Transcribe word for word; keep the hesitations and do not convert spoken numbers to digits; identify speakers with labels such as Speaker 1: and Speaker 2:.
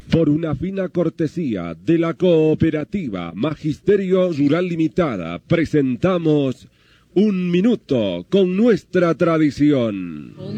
Speaker 1: Por una fina cortesía de la Cooperativa Magisterio Rural Limitada, presentamos Un Minuto con nuestra tradición.